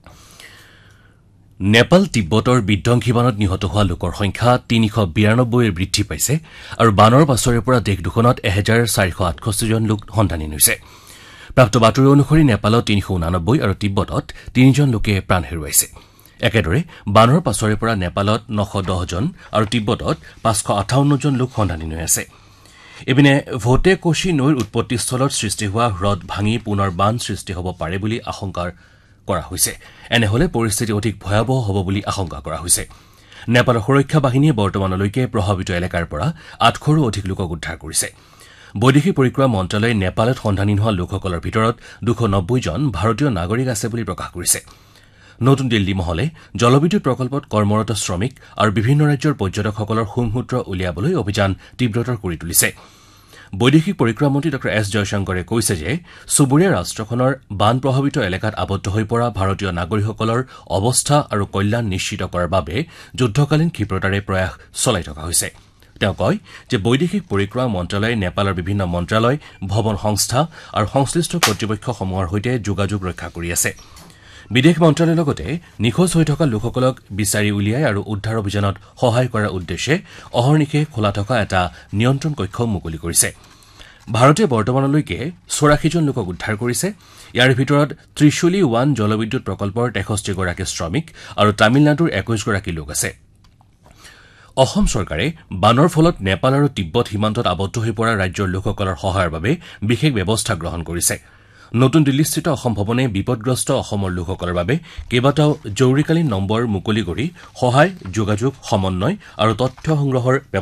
নেপাল তিব্বতৰ বিধ্বংসী বানত নিহত হোৱা লোকৰ সংখ্যা ৩৯২ বৃদ্ধি পাইছে আৰু বানৰ পাছৰে পৰা দেশ দুখনত ১,৪৬৮ জন লোক সন্ধানহীন হৈছে। প্ৰাপ্ত বাতৰি অনুসৰি নেপালত ৩৮৯ আৰু তিব্বতত ৩ জন লোকে প্ৰাণ হেৰুৱাইছে। একেদৰে বানৰ পাছৰে পৰা নেপালত ৯১০ জন আৰু তিব্বতত ৫৫৮ জন লোক সন্ধানহীন হৈ আছে। ইপিনে ভোটে কোশি নৈৰ উৎপত্তিস্থলত সৃষ্টি হোৱা হ্ৰদ ভাঙি পুনৰ বান সৃষ্টি হ'ব পাৰে বুলি আশংকা কৰা হৈছে। এনেহলে পৰিস্থিতি অধিক ভয়াৱহ হ'ব বুলি আশংকা কৰা হৈছে। নেপালৰ সুৰক্ষা বাহিনীয়ে বৰ্তমানলৈকে প্ৰভাৱিত এলেকাৰ পৰা ৮০০ৰো অধিক লোকক উদ্ধাৰ কৰিছে। বৈদেশিক পৰিক্ৰমা মন্ত্ৰালয়ে নেপালত সন্ধানহীন হোৱা লোকসকলৰ ভিতৰত ২৯০ জন ভাৰতীয় নাগৰিক আছে বুলি প্ৰকাশ কৰিছে। নতুন দিল্লী মহলে জলবিদ্যুৎ প্ৰকল্পত কৰ্মৰত শ্ৰমিক আৰু বিভিন্ন ৰাজ্যৰ পৰ্যটকসকলৰ সুংসূত্ৰ উলিয়াবলৈ অভিযান তীব্ৰতৰ কৰি তুলিছে। বৈদেশিক পৰিক্ৰমা মন্ত্ৰী ড এছ জয়শংকৰে কৈছে যে চুবুৰীয়া ৰাষ্ট্ৰখনৰ বান প্ৰভাৱিত এলেকাত আবদ্ধ হৈ পৰা ভাৰতীয় নাগৰিকসকলৰ অৱস্থা আৰু কল্যাণ নিশ্চিত কৰাৰ বাবে যুদ্ধকালীন ক্ষীপ্ৰতাৰে প্ৰয়াস চলাই থকা হৈছে। তেওঁ কয় যে বৈদেশিক পৰিক্ৰমা মন্ত্ৰালয়ে নেপালৰ বিভিন্ন মন্ত্ৰালয়, ভৱন সংস্থা আৰু সংশ্লিষ্ট কৰ্তৃপক্ষসমূহৰ সৈতে যোগাযোগ ৰক্ষা কৰি আছে। বিদেশ মন্ত্ৰালয়ে লগতে নিখোজ হৈ থকা লোকসকলক বিচাৰি উলিয়াই আৰু উদ্ধাৰ অভিযানত সহায় কৰাৰ উদ্দেশ্যে অহৰ্নিশে খোলা থকা এটা নিয়ন্ত্ৰণ কক্ষ মুকলি কৰিছে। ভাৰতে বৰ্তমানলৈকে ৮৪ জন লোকক উদ্ধাৰ কৰিছে। ইয়াৰ ভিতৰত ত্ৰিশুলী 1 জলবিদ্যুৎ প্ৰকল্পৰ ৬৩ গৰাকী শ্ৰমিক আৰু তামিলনাডুৰ ২১ গৰাকী লোক আছে। অসম চৰকাৰে বানৰ ফলত নেপাল আৰু তিব্বত সীমান্তত আবদ্ধ হৈ পৰা ৰাজ্যৰ লোকসকলৰ সহায়ৰ বাবে বিশেষ ব্যৱস্থা গ্ৰহণ কৰিছে। নতুন দিল্লীস্থিত অসম ভৱনে বিপদগ্ৰস্ত অসমৰ লোকসকলৰ বাবে কেইবাটাও জৰুৰীকালীন নম্বৰ মুকলি কৰি সহায়, যোগাযোগ, সমন্বয় আৰু তথ্য সংগ্ৰহৰ